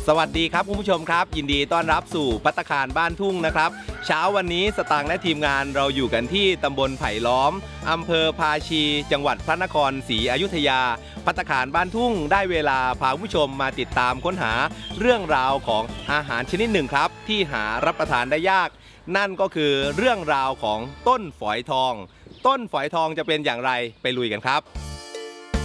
สวัสดีครับคุณผู้ชมครับยินดีต้อนรับสู่ภัตตาคารบ้านทุ่งนะครับเช้าวันนี้สตางค์และทีมงานเราอยู่กันที่ตำบลไผ่ล้อมอำเภอภาชีจังหวัดพระนครศรีอยุธยาภัตตาคารบ้านทุ่งได้เวลาพาคุณผู้ชมมาติดตามค้นหาเรื่องราวของอาหารชนิดหนึ่งครับที่หารับประทานได้ยากนั่นก็คือเรื่องราวของต้นฝอยทองต้นฝอยทองจะเป็นอย่างไรไปลุยกันครับ